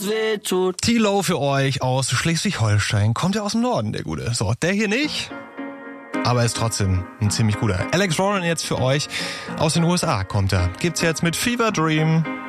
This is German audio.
T-Lo für euch aus Schleswig-Holstein. Kommt ja aus dem Norden, der Gute. So, der hier nicht, aber ist trotzdem ein ziemlich guter. Alex Warren jetzt für euch. Aus den USA kommt er. Gibt's jetzt mit Fever Dream.